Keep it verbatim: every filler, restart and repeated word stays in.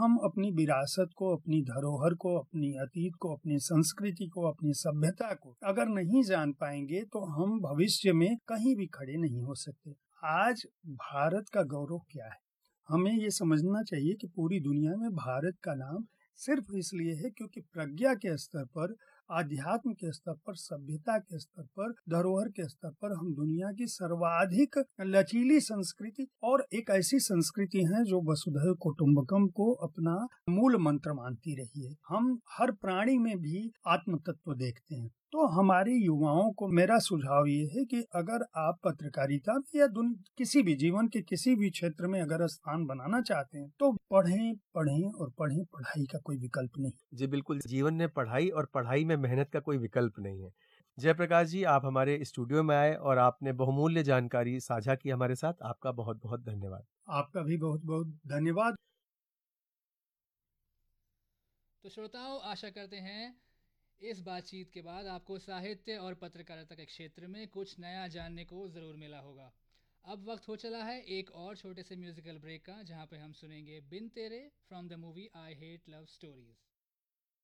हम अपनी विरासत को, अपनी धरोहर को, अपनी अतीत को, अपनी संस्कृति को, अपनी सभ्यता को अगर नहीं जान पाएंगे तो हम भविष्य में कहीं भी खड़े नहीं हो सकते। आज भारत का गौरव क्या है? हमें ये समझना चाहिए कि पूरी दुनिया में भारत का नाम सिर्फ इसलिए है क्योंकि प्रज्ञा के स्तर पर, आध्यात्म के स्तर पर, सभ्यता के स्तर पर, धरोहर के स्तर पर हम दुनिया की सर्वाधिक लचीली संस्कृति और एक ऐसी संस्कृति है जो वसुधैव कुटुंबकम को अपना मूल मंत्र मानती रही है। हम हर प्राणी में भी आत्म तत्व देखते हैं। तो हमारे युवाओं को मेरा सुझाव ये है कि अगर आप पत्रकारिता में या किसी भी जीवन के किसी भी क्षेत्र में अगर स्थान बनाना चाहते हैं तो पढ़ें पढ़ें और पढ़ें। पढ़ाई का कोई विकल्प नहीं। जी बिल्कुल, जीवन में पढ़ाई और पढ़ाई में मेहनत का कोई विकल्प नहीं है। जयप्रकाश जी, आप हमारे स्टूडियो में आए और आपने बहुमूल्य जानकारी साझा की हमारे साथ। आपका बहुत बहुत धन्यवाद। आपका भी बहुत बहुत धन्यवाद। तो श्रोताओं, आशा करते हैं इस बातचीत के बाद आपको साहित्य और पत्रकारिता के क्षेत्र में कुछ नया जानने को ज़रूर मिला होगा। अब वक्त हो चला है एक और छोटे से म्यूजिकल ब्रेक का, जहां पे हम सुनेंगे बिन तेरे from the movie I hate love stories.